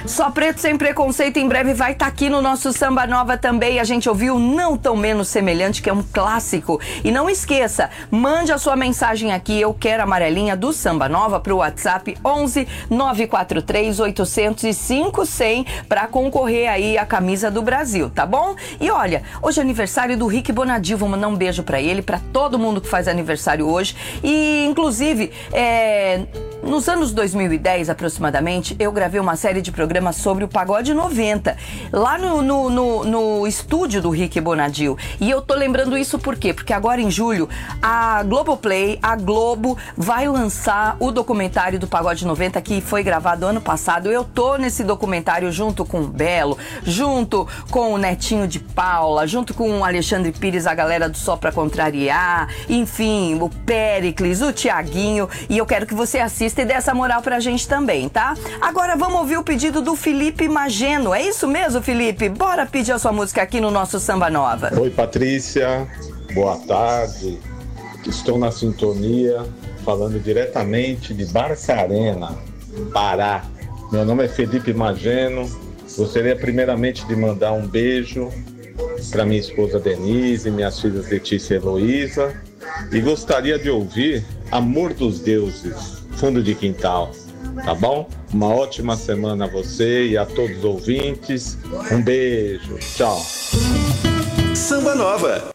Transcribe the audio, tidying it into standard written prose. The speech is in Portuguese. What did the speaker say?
Só Preto Sem Preconceito em breve vai estar aqui no nosso Samba Nova também. A gente ouviu Não Tão Menos Semelhante, que é um clássico. E não esqueça, mande a sua mensagem aqui, Eu Quero Amarelinha, do Samba Nova, pro WhatsApp 11 943 805 100 para concorrer aí à camisa do Brasil, tá bom? E olha, hoje é aniversário do Rick Bonadio, vou mandar um beijo pra ele, pra todo mundo que faz aniversário hoje. E inclusive, nos anos 2010 aproximadamente, eu gravei uma série de programas sobre o Pagode 90, lá no estúdio do Rick Bonadio. E eu tô lembrando isso por quê? Porque agora em julho, a Globoplay, a Globo, vai lançar o documentário do Pagode 90, que foi gravado ano passado. Eu tô nesse documentário junto com o Belo, junto com o Netinho de Paula, junto com o Alexandre Pires, a galera do Só Pra Contrariar, enfim, o Péricles, o Tiaguinho, e eu quero que você assista e dê essa moral pra gente também, tá? Agora vamos ouvir o pedido do Felipe Mageno. É isso mesmo, Felipe? Bora pedir a sua música aqui no nosso Samba Nova. Oi, Patrícia. Boa tarde. Estou na sintonia, falando diretamente de Barcarena, Pará. Meu nome é Felipe Mageno. Gostaria primeiramente de mandar um beijo para minha esposa Denise, minhas filhas Letícia e Heloísa. E gostaria de ouvir Amor dos Deuses, Fundo de Quintal. Tá bom? Uma ótima semana a você e a todos os ouvintes. Um beijo. Tchau. Samba Nova.